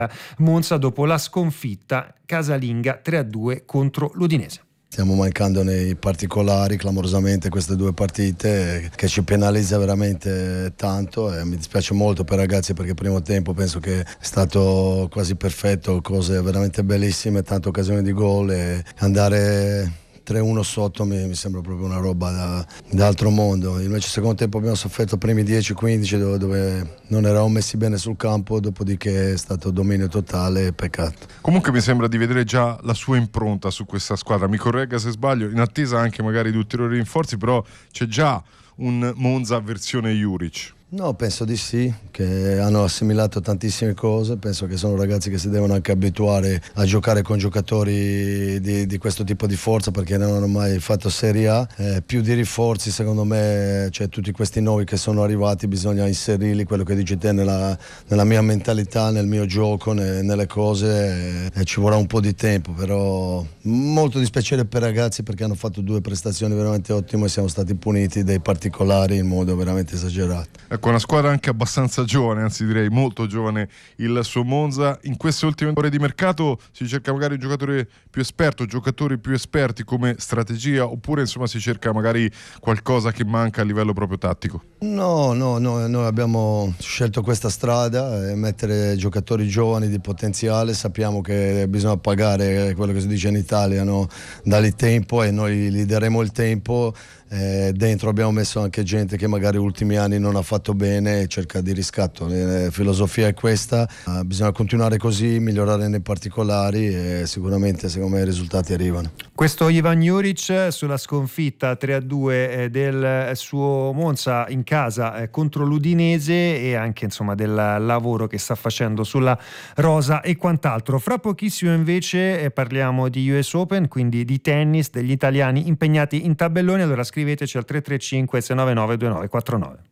Monza dopo la sconfitta casalinga 3-2 contro l'Udinese. Stiamo mancando nei particolari clamorosamente queste due partite, che ci penalizza veramente tanto, e mi dispiace molto per i ragazzi perché il primo tempo penso che è stato quasi perfetto, cose veramente bellissime, tante occasioni di gol, e andare 3-1 sotto mi sembra proprio una roba da altro mondo. Invece il secondo tempo abbiamo sofferto i primi 10-15 dove non eravamo messi bene sul campo, dopodiché è stato dominio totale, peccato. Comunque mi sembra di vedere già la sua impronta su questa squadra, mi corregga se sbaglio, in attesa anche magari di ulteriori rinforzi, però c'è già un Monza versione Juric. No, penso di sì, che hanno assimilato tantissime cose, penso che sono ragazzi che si devono anche abituare a giocare con giocatori di questo tipo di forza, perché non hanno mai fatto Serie A. Più di rinforzi, secondo me, cioè tutti questi nuovi che sono arrivati bisogna inserirli, quello che dici te, nella mia mentalità, nel mio gioco, nelle cose, ci vorrà un po' di tempo, però molto dispiacere per i ragazzi perché hanno fatto due prestazioni veramente ottime e siamo stati puniti dai particolari in modo veramente esagerato. Con una squadra anche abbastanza giovane, anzi direi molto giovane il suo Monza. In queste ultime ore di mercato si cerca magari un giocatore più esperto, giocatori più esperti come strategia, oppure insomma si cerca magari qualcosa che manca a livello proprio tattico? No, noi abbiamo scelto questa strada, mettere giocatori giovani di potenziale. Sappiamo che bisogna pagare quello che si dice in Italia, no? Dare tempo, e noi gli daremo il tempo. Dentro abbiamo messo anche gente che magari ultimi anni non ha fatto bene e cerca di riscatto. La filosofia è questa, bisogna continuare così, migliorare nei particolari, e sicuramente secondo me i risultati arrivano. Questo Ivan Juric sulla sconfitta 3-2 del suo Monza in casa contro l'Udinese, e anche insomma del lavoro che sta facendo sulla rosa e quant'altro. Fra pochissimo invece parliamo di US Open, quindi di tennis, degli italiani impegnati in tabellone. Allora scriveteci al 335 699 2949.